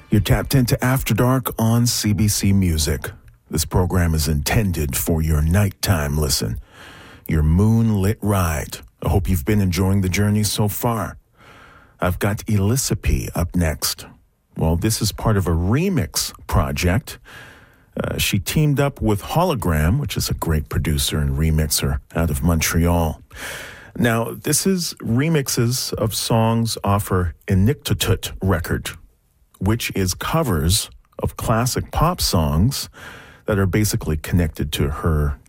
You're tapped into After Dark on CBC Music. This program is intended for your nighttime listen, your moonlit ride. I hope you've been enjoying the journey so far. I've got Elisapie up next. Well, this is part of a remix project. She teamed up with Hologram, which is a great producer and remixer out of Montreal. Now, this is remixes of songs off her Inuktitut record, which is covers of classic pop songs that are basically connected to her